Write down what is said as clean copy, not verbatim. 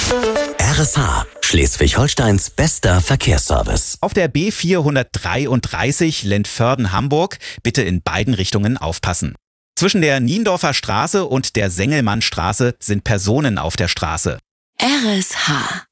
RSH, Schleswig-Holsteins bester Verkehrsservice. Auf der B433 Lentförden-Hamburg bitte in beiden Richtungen aufpassen. Zwischen der Niendorfer Straße und der Sengelmannstraße sind Personen auf der Straße. RSH